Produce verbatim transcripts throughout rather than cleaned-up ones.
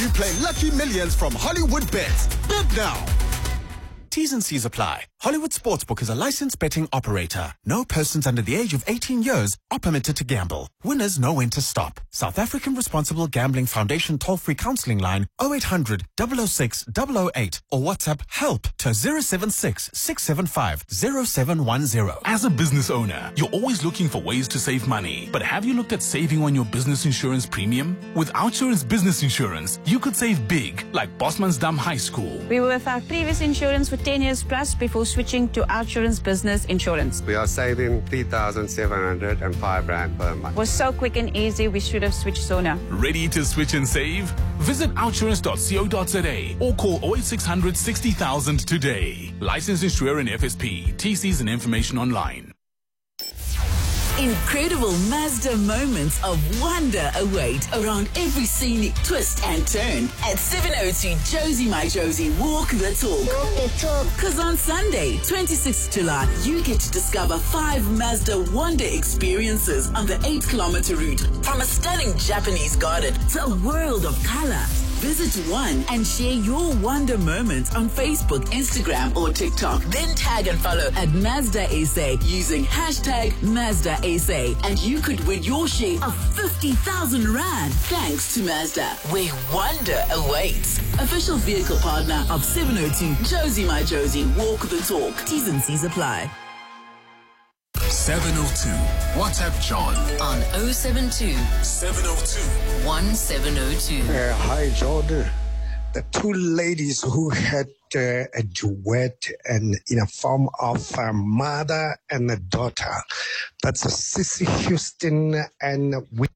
you play Lucky Millions from Hollywood Bets. Bet now. T's and C's apply. Hollywood Sportsbook is a licensed betting operator. No persons under the age of eighteen years are permitted to gamble. Winners know when to stop. South African Responsible Gambling Foundation toll-free counseling line oh eight hundred, double oh six, double oh eight or WhatsApp HELP to zero seven six, six seven five, zero seven one zero. As a business owner, you're always looking for ways to save money. But have you looked at saving on your business insurance premium? With Outsurance Business Insurance, you could save big, like Bosmansdam High School. We were with our previous insurance for ten years plus before switching to Outsurance Business Insurance. We are saving three thousand seven hundred five rand per month. It was so quick and easy, we should have switched sooner. Ready to switch and save? Visit outsurance dot co dot za or call oh eight six hundred, sixty thousand today. Licensed insurer and F S P. T Cs and information online. Incredible Mazda moments of wonder await around every scenic twist and turn at seven oh two Josie My Josie Walk the Talk. Walk the Talk. Because on Sunday, twenty-sixth of July, you get to discover five Mazda wonder experiences on the eight kilometer route. From a stunning Japanese garden to a world of color. Visit one and share your wonder moments on Facebook, Instagram, or TikTok. Then tag and follow at Mazda S A using hashtag Mazda S A, and you could win your share of fifty thousand rand thanks to Mazda, where wonder awaits. Official vehicle partner of seven oh two Josie My Josie Walk the Talk. T's and C's apply. seven oh two. WhatsApp John On oh seven two, seven oh two. one seven oh two. Uh, hi, Jordan. The two ladies who had uh, a duet and in a form of a mother and a daughter. That's Sissy Houston and we.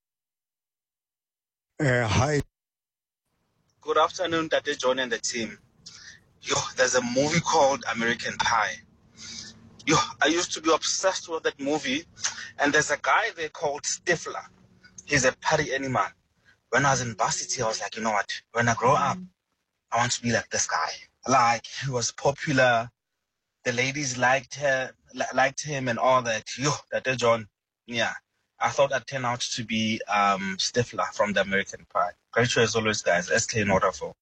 Uh, hi. Good afternoon, Tate John and the team. Yo, there's a movie called American Pie. Yo, I used to be obsessed with that movie, and there's a guy there called Stifler. He's a party animal. When I was in varsity, I was like, you know what? When I grow up, I want to be like this guy. Like, he was popular. The ladies liked her, li- liked him, and all that. Yo, Tate John, yeah. I thought I'd turn out to be um, Stifler from the American Pie. Great show as always, guys. S K Waterfall.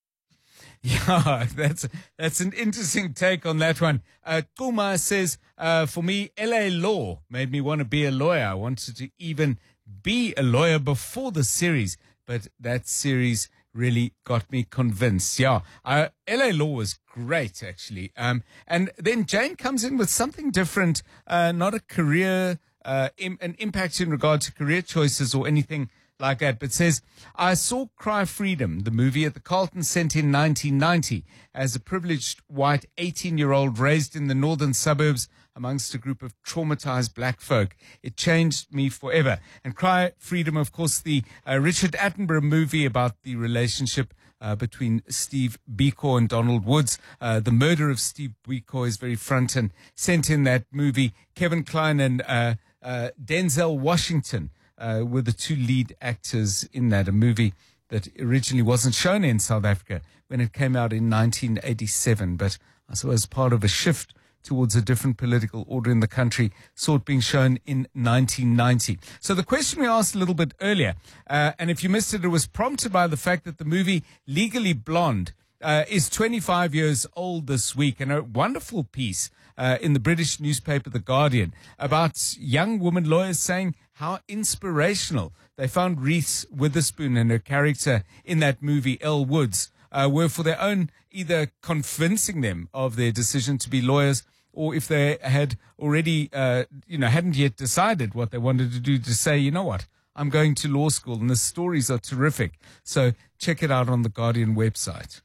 Yeah, that's that's an interesting take on that one. Uh, Kuma says, uh, for me, L A Law made me want to be a lawyer. I wanted to even be a lawyer before the series, but that series really got me convinced. Yeah, uh, L A Law was great, actually. Um, and then Jane comes in with something different, uh, not a career, uh, im- an impact in regard to career choices or anything like that, but says, I saw Cry Freedom, the movie, at the Carlton Centre in nineteen ninety as a privileged white eighteen-year-old raised in the northern suburbs amongst a group of traumatized black folk. It changed me forever. And Cry Freedom, of course, the uh, Richard Attenborough movie about the relationship uh, between Steve Biko and Donald Woods. Uh, the murder of Steve Biko is very front and center in that movie. Kevin Kline and uh, uh, Denzel Washington Uh, were the two lead actors in that, a movie that originally wasn't shown in South Africa when it came out in nineteen eighty-seven, but I suppose part of a shift towards a different political order in the country, saw it being shown in nineteen ninety. So the question we asked a little bit earlier, uh, and if you missed it, it was prompted by the fact that the movie Legally Blonde uh, is twenty-five years old this week, and a wonderful piece uh, in the British newspaper The Guardian about young women lawyers saying how inspirational they found Reese Witherspoon and her character in that movie, Elle Woods, uh, were for their own, either convincing them of their decision to be lawyers, or if they had already, uh, you know, hadn't yet decided what they wanted to do, to say, you know what, I'm going to law school. And the stories are terrific. So check it out on the Guardian website.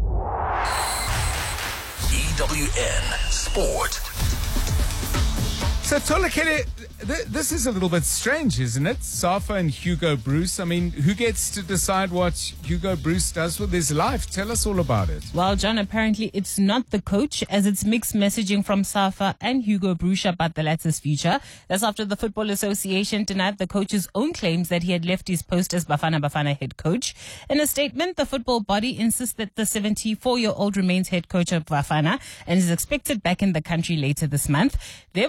E W N Sport. So, Tolakele, th- this is a little bit strange, isn't it? Safa and Hugo Bruce. I mean, who gets to decide what Hugo Bruce does with his life? Tell us all about it. Well, John, apparently it's not the coach, as it's mixed messaging from Safa and Hugo Bruce about the latter's future. That's after the Football Association denied the coach's own claims that he had left his post as Bafana Bafana head coach. In a statement, the football body insists that the seventy-four-year-old remains head coach of Bafana and is expected back in the country later this month. They were responding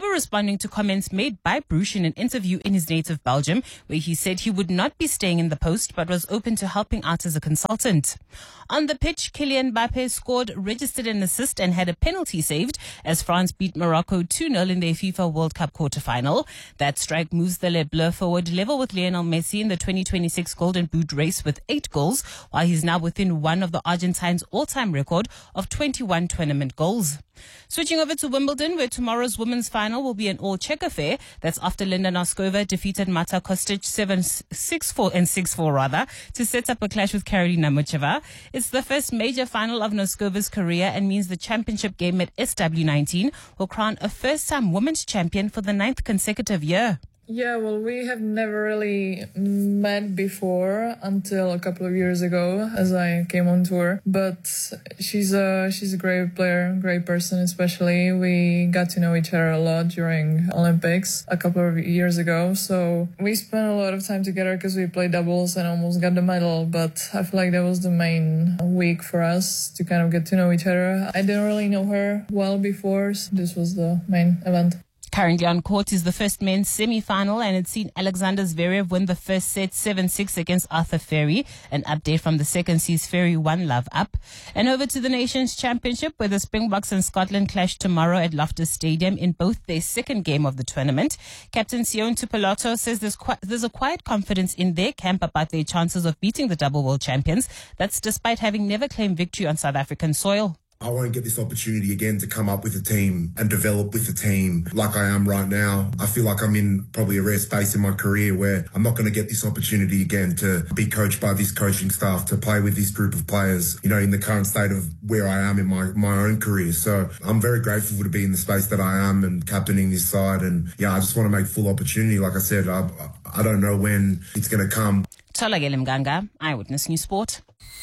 responding to comments made by Bruce in an interview in his native Belgium, where he said he would not be staying in the post but was open to helping out as a consultant. On the pitch, Kylian Mbappe scored, registered an assist and had a penalty saved as France beat Morocco two nil in their FIFA World Cup quarter-final. That strike moves the Les Bleus forward level with Lionel Messi in the twenty twenty-six Golden Boot race with eight goals, while he's now within one of the Argentines' all-time record of twenty-one tournament goals. Switching over to Wimbledon, where tomorrow's women's final will be an all-check affair. That's after Linda Noskova defeated Marta Kostic seven six four and six four rather to set up a clash with Karolina Muchova. It's the first major final of Noskova's career and means the championship game at S W nineteen will crown a first-time women's champion for the ninth consecutive year. Yeah, well, we have never really met before until a couple of years ago as I came on tour. But she's a, she's a great player, great person especially. We got to know each other a lot during Olympics a couple of years ago. So we spent a lot of time together because we played doubles and almost got the medal. But I feel like that was the main week for us to kind of get to know each other. I didn't really know her well before, so this was the main event. Currently on court is the first men's semi-final, and it's seen Alexander Zverev win the first set seven six against Arthur Ferry. An update from the second sees Ferry one love up. And over to the Nations Championship, where the Springboks and Scotland clash tomorrow at Loftus Stadium in both their second game of the tournament. Captain Sion Tupolotto says there's, qui- there's a quiet confidence in their camp about their chances of beating the double world champions. That's despite having never claimed victory on South African soil. I won't get this opportunity again to come up with a team and develop with a team like I am right now. I feel like I'm in probably a rare space in my career where I'm not going to get this opportunity again to be coached by this coaching staff, to play with this group of players, you know, in the current state of where I am in my, my own career. So I'm very grateful to be in the space that I am and captaining this side. And yeah, I just want to make full opportunity. Like I said, I, I don't know when it's going to come. Tolagele Mganga, Eyewitness News Sport.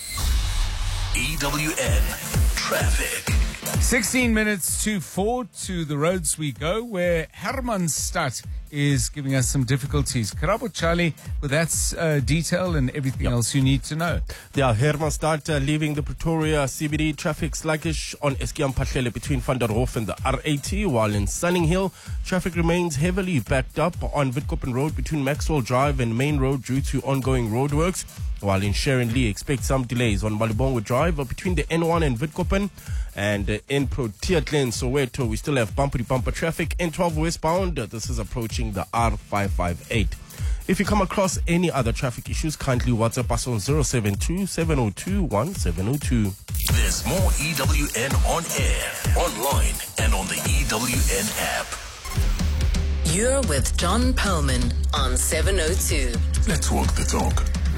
E W N Traffic. sixteen minutes to four to the roads we go, where Hermanstad is giving us some difficulties. Karabo Charlie with that uh, detail and everything yep. else you need to know. Yeah, Hermanstad uh, leaving the Pretoria C B D, traffic sluggish on Eskiam Patlele between Van der Hof and the R eighty, while in Sunninghill, traffic remains heavily backed up on Witkoppen Road between Maxwell Drive and Main Road due to ongoing roadworks. While in Sharon Lee, expect some delays on Malibongwe Drive between the N one and Witkoppen. And uh, in Protea Glen, Soweto, we still have bumper-to-bumper traffic. N twelve westbound, uh, this is approaching the R five five eight. If you come across any other traffic issues, kindly WhatsApp us on zero seven two, seven zero two, one seven zero two. There's more E W N on air, online, and on the E W N app. You're with John Perlman on seven oh two. Let's walk the talk.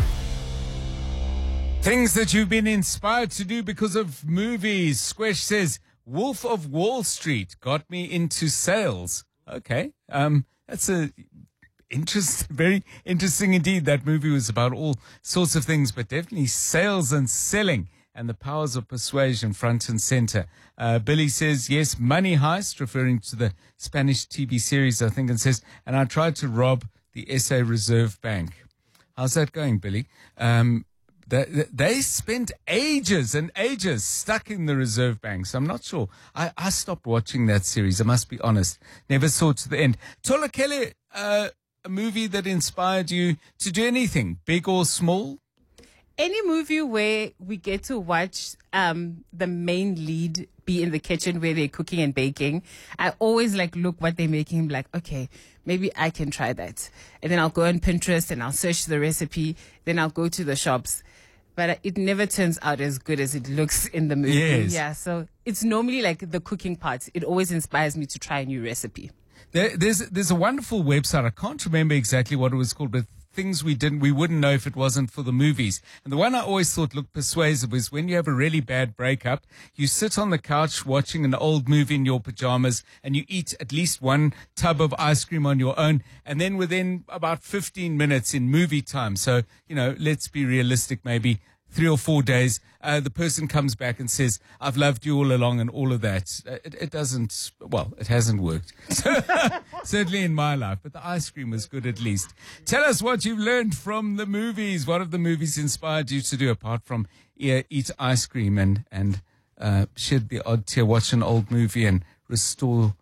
Things that you've been inspired to do because of movies. Squesh says, Wolf of Wall Street got me into sales. Okay. Um, that's a interest, very interesting indeed. That movie was about all sorts of things, but definitely sales and selling and the powers of persuasion front and center. Uh, Billy says, yes, Money Heist, referring to the Spanish T V series, I think, and says, and I tried to rob the S A Reserve Bank. How's that going, Billy? Um, They, they spent ages and ages stuck in the Reserve Bank. So I'm not sure. I, I stopped watching that series. I must be honest. Never saw to the end. Tola Kelly, uh, a movie that inspired you to do anything, big or small? Any movie where we get to watch um, the main lead be in the kitchen where they're cooking and baking. I always like look what they're making, like, okay, maybe I can try that. And then I'll go on Pinterest and I'll search the recipe. Then I'll go to the shops. But it never turns out as good as it looks in the movie. Yes. Yeah, so it's normally like the cooking part. It always inspires me to try a new recipe. There, there's there's a wonderful website. I can't remember exactly what it was called, but things we didn't we wouldn't know if it wasn't for the movies. And the one I always thought looked persuasive was when you have a really bad breakup, you sit on the couch watching an old movie in your pajamas and you eat at least one tub of ice cream on your own, and then within about fifteen minutes in movie time, so, you know, let's be realistic, maybe three or four days, uh, the person comes back and says, I've loved you all along and all of that. It, it doesn't, well, it hasn't worked. Certainly in my life, but the ice cream was good at least. Tell us what you've learned from the movies. What have the movies inspired you to do apart from uh, eat ice cream and, and uh, shed the odd tear, watch an old movie and restore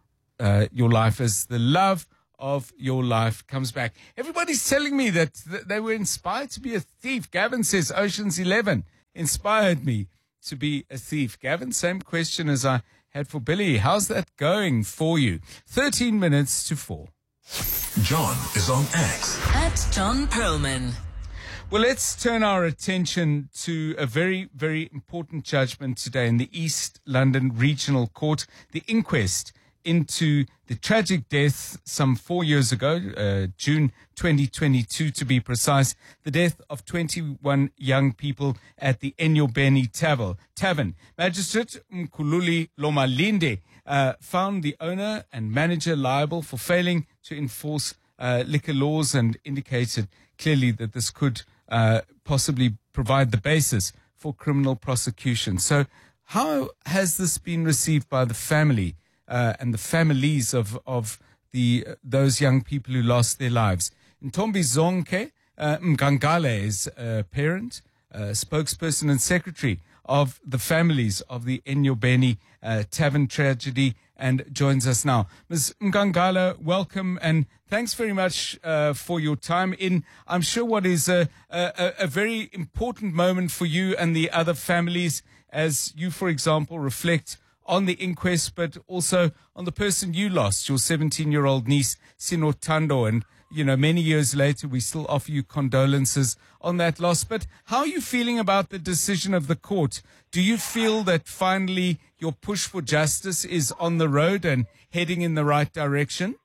uh, your life as the love of your life comes back. Everybody's telling me that th- they were inspired to be a thief. Gavin says Ocean's Eleven inspired me to be a thief. Gavin, same question as I had for Billy. How's that going for you? thirteen minutes to four. John is on X. At John Perlman. Well, let's turn our attention to a very, very important judgment today in the East London Regional Court, the inquest into the tragic death some four years ago, uh, June twenty twenty-two to be precise, the death of twenty-one young people at the Enyobeni Tavern. Magistrate Mkhululi Lomalinde uh, found the owner and manager liable for failing to enforce uh, liquor laws and indicated clearly that this could uh, possibly provide the basis for criminal prosecution. So how has this been received by the family Uh, and the families of of the uh, those young people who lost their lives? Ntombi Zonke uh, Mgangale is a parent, uh, spokesperson and secretary of the families of the Enyobeni uh, Tavern tragedy and joins us now. Miz Mgangala, welcome and thanks very much uh, for your time in, I'm sure, what is a, a, a very important moment for you and the other families as you, for example, reflect on the inquest, but also on the person you lost, your seventeen-year-old niece, Sinotando. And, you know, many years later, we still offer you condolences on that loss. But how are you feeling about the decision of the court? Do you feel that finally your push for justice is on the road and heading in the right direction?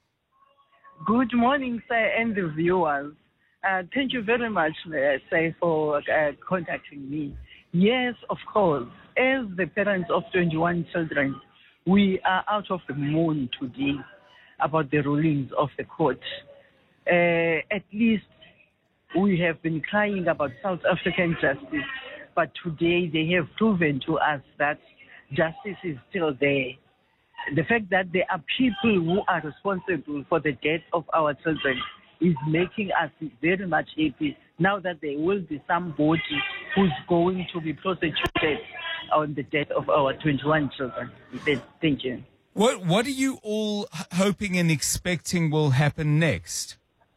Good morning, sir, and the viewers. Uh, thank you very much, uh, sir, for uh, contacting me. Yes, of course. As the parents of twenty-one children, we are out of the moon today about the rulings of the court. Uh, at least we have been crying about South African justice, but today they have proven to us that justice is still there. The fact that there are people who are responsible for the death of our children is making us very much happy now that there will be somebody who's going to be prosecuted on the death of our twenty-one children. Thank you. What What are you all hoping and expecting will happen next?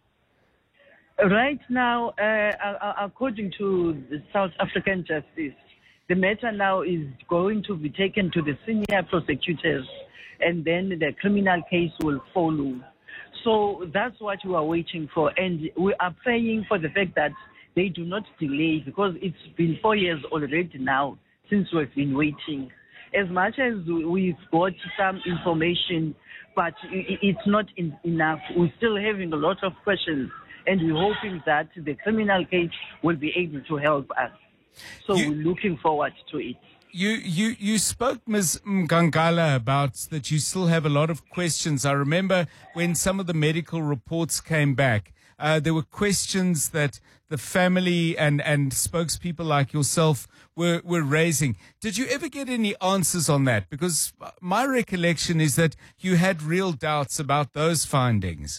Right now, uh, according to the South African justice, the matter now is going to be taken to the senior prosecutors, and then the criminal case will follow. So that's what we are waiting for, and we are praying for the fact that they do not delay, because it's been four years already now since we've been waiting. As much as we've got some information, but it's not enough. We're still having a lot of questions, and we're hoping that the criminal case will be able to help us. So you, we're looking forward to it. You, you, you spoke, Miz Mgangala, about that you still have a lot of questions. I remember when some of the medical reports came back, uh, there were questions that the family and, and spokespeople like yourself were, were raising. Did you ever get any answers on that? Because my recollection is that you had real doubts about those findings.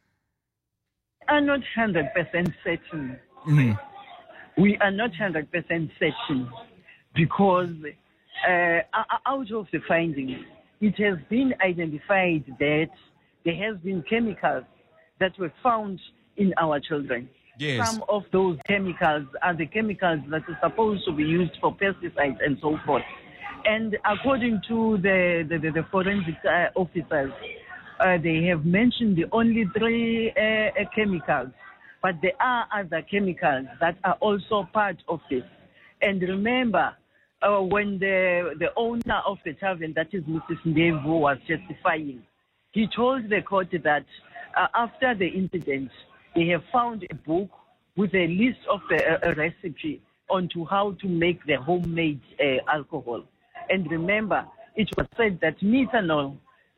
I'm not one hundred percent certain. Mm. We are not one hundred percent certain because uh, out of the findings, it has been identified that there has been chemicals that were found in our children. Yes. Some of those chemicals are the chemicals that are supposed to be used for pesticides and so forth. And according to the, the, the, the forensic uh, officers, uh, they have mentioned the only three uh, chemicals, but there are other chemicals that are also part of this. And remember, uh, when the, the owner of the tavern, that is Missus Ndevu, was testifying, he told the court that uh, after the incident, they have found a book with a list of the uh, a recipe onto how to make the homemade uh, alcohol. And remember, it was said that methanol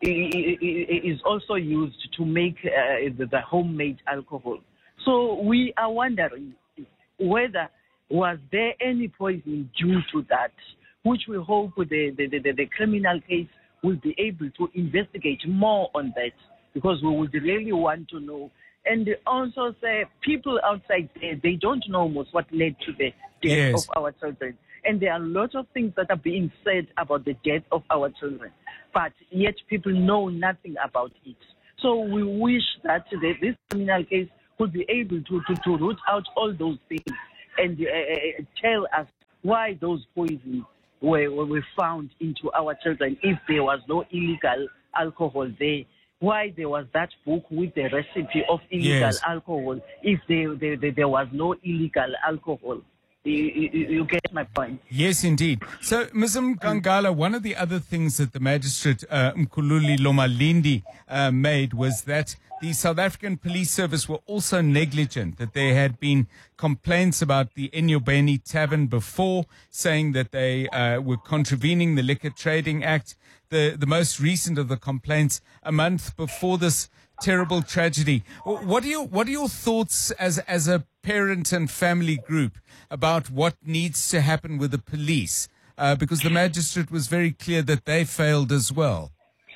is also used to make uh, the, the homemade alcohol. So we are wondering whether was there any poison due to that, which we hope the, the, the, the criminal case will be able to investigate more on that, because we would really want to know And also say people outside there, they don't know most what led to the death Yes. of our children. And there are a lot of things that are being said about the death of our children, but yet people know nothing about it. So we wish that the, this criminal case could be able to, to, to root out all those things and uh, tell us why those poisons were, were found into our children if there was no illegal alcohol there. Why there was that book with the recipe of illegal Yes. alcohol if there, there, there, there was no illegal alcohol. You, you, you get my point. Yes, indeed. So, Miz Mgangala, one of the other things that the magistrate, uh, Mkhululi Lomalindi, uh, made was that the South African Police Service were also negligent, that there had been complaints about the Enyobeni Tavern before, saying that they uh, were contravening the Liquor Trading Act. The, the most recent of the complaints a month before this terrible tragedy. What are your, what are your thoughts as, as a parent and family group about what needs to happen with the police? Uh, because the magistrate was very clear that they failed as well.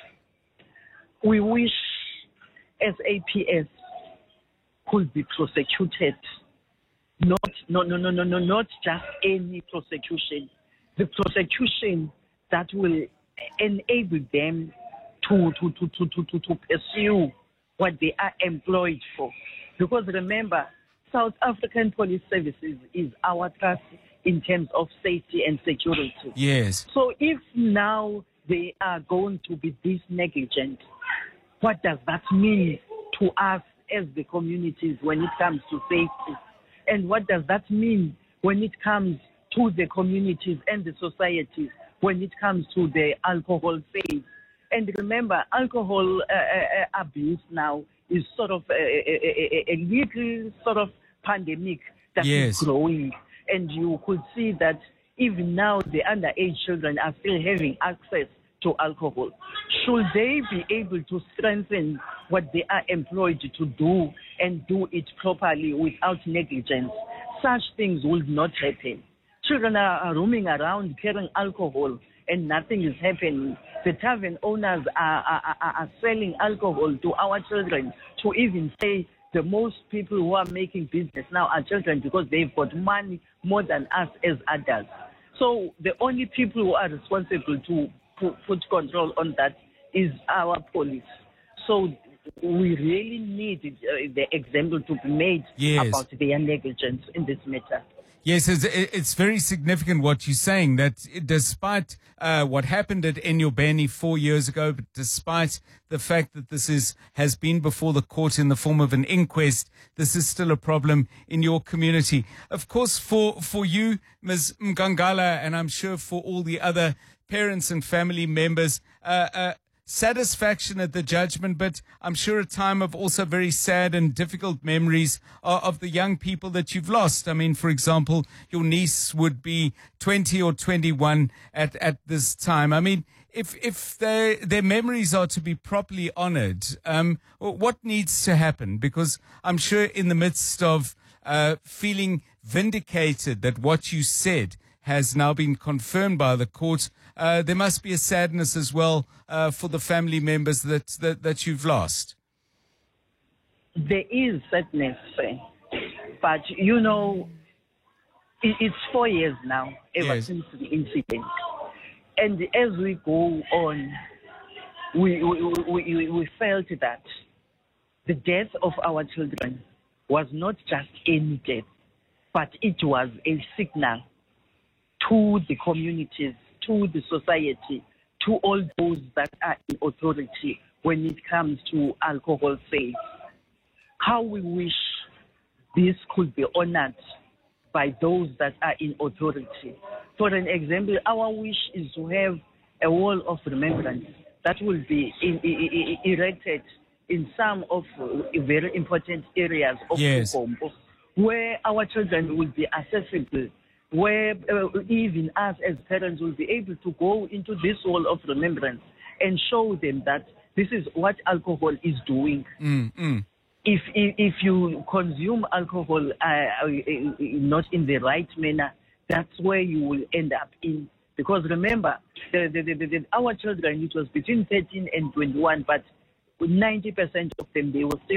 We wish S A P S could be prosecuted. Not, no, no, no, no, no, not just any prosecution. The prosecution that will enable them to, to, to, to, to, to, to pursue what they are employed for. Because remember, South African Police Services is our trust in terms of safety and security. Yes. So if now they are going to be this negligent, what does that mean to us as the communities when it comes to safety? And what does that mean when it comes to the communities and the societies when it comes to the alcohol phase? And remember, alcohol uh, uh, abuse now is sort of a, a, a, a little sort of pandemic that Yes. is growing. And you could see that even now the underage children are still having access to alcohol. Should they be able to strengthen what they are employed to do and do it properly without negligence, such things will not happen. Children are, are roaming around carrying alcohol and nothing is happening. The tavern owners are, are, are, are selling alcohol to our children, to even say the most people who are making business now are children because they've got money more than us as adults. So the only people who are responsible to pu- put control on that is our police. So we really need uh, the example to be made Yes. about their negligence in this matter. Yes, it's, it's very significant what you're saying, that despite uh, what happened at Enyobeni four years ago, but despite the fact that this is has been before the court in the form of an inquest, this is still a problem in your community. Of course, for, for you, Miz Mgangala, and I'm sure for all the other parents and family members, uh, uh, satisfaction at the judgment, but I'm sure a time of also very sad and difficult memories of, of the young people that you've lost. I mean, for example, your niece would be twenty or twenty-one at, at this time. I mean, if if they, their memories are to be properly honored, um, what needs to happen? Because I'm sure in the midst of uh, feeling vindicated that what you said has now been confirmed by the court, uh, there must be a sadness as well uh, for the family members that, that, that you've lost. There is sadness, eh, but you know, it, it's four years now ever Yes. since the incident. And as we go on, we, we, we, we felt that the death of our children was not just any death, but it was a signal to the communities, to the society, to all those that are in authority when it comes to alcohol sales. How we wish this could be honored by those that are in authority. For an example, our wish is to have a wall of remembrance that will be in, in, in, erected in some of uh, very important areas of Yes. Bukombo, where our children will be accessible, where uh, even us as parents will be able to go into this wall of remembrance and show them that this is what alcohol is doing. Mm, mm. If, if if you consume alcohol uh, uh, not in the right manner, that's where you will end up in. Because remember, the, the, the, the, our children, it was between thirteen and twenty-one, but ninety percent of them, they were still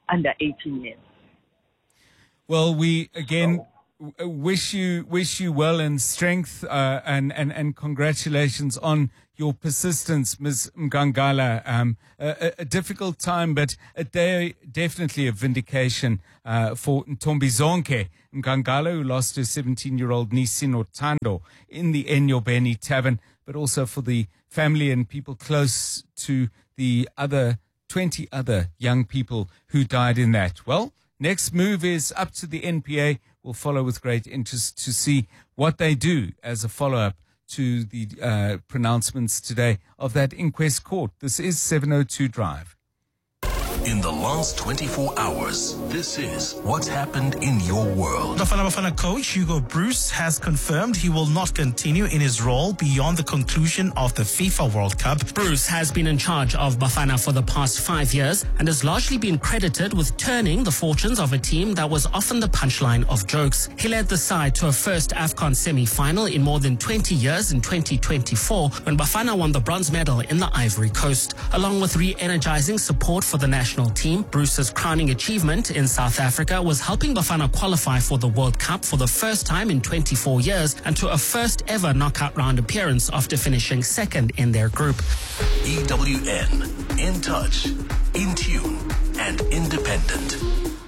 under eighteen years. Well, we again w- wish you wish you well and strength, uh, and and and congratulations on your persistence, Miz Mgangala. Um, a, a difficult time, but a day definitely a vindication uh, for Ntombizonke Mgangala, who lost her seventeen-year-old niece Sinotando in the Enyobeni Tavern, but also for the family and people close to the other twenty other young people who died in that. Well, next move is up to the N P A. We'll follow with great interest to see what they do as a follow-up to the uh, pronouncements today of that inquest court. This is seven oh two Drive. In the last twenty-four hours, this is what's happened in your world. Bafana Bafana coach Hugo Broos has confirmed he will not continue in his role beyond the conclusion of the FIFA World Cup. Broos has been in charge of Bafana for the past five years and has largely been credited with turning the fortunes of a team that was often the punchline of jokes. He led the side to a first AFCON semi-final in more than twenty years in twenty twenty-four when Bafana won the bronze medal in the Ivory Coast. Along with re-energizing support for the national team, Bruce's crowning achievement in South Africa was helping Bafana qualify for the World Cup for the first time in twenty-four years and to a first ever knockout round appearance after finishing second in their group. E W N, in touch, in tune, and independent.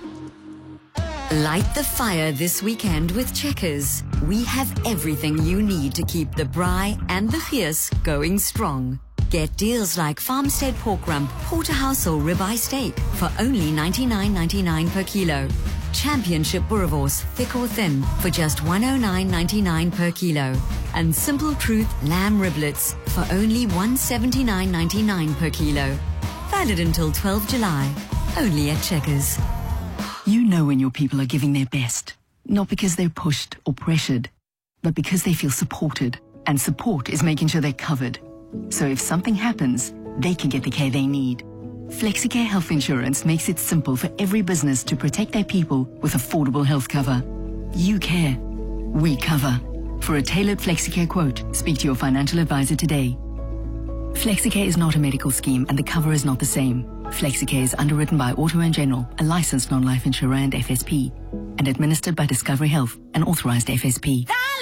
Light the fire this weekend with Checkers. We have everything you need to keep the braai and the fierce going strong. Get deals like Farmstead Pork Rump, Porterhouse or Ribeye Steak for only ninety-nine ninety-nine per kilo. Championship Boerewors, thick or thin, for just one oh nine ninety-nine per kilo. And Simple Truth Lamb Riblets for only one seventy-nine ninety-nine per kilo. Valid until twelfth of July. Only at Checkers. You know when your people are giving their best. Not because they're pushed or pressured, but because they feel supported. And support is making sure they're covered. So if something happens, they can get the care they need. FlexiCare Health Insurance makes it simple for every business to protect their people with affordable health cover. You care. We cover. For a tailored FlexiCare quote, speak to your financial advisor today. FlexiCare is not a medical scheme and the cover is not the same. FlexiCare is underwritten by Auto and General, a licensed non-life insurer and F S P, and administered by Discovery Health, an authorized F S P.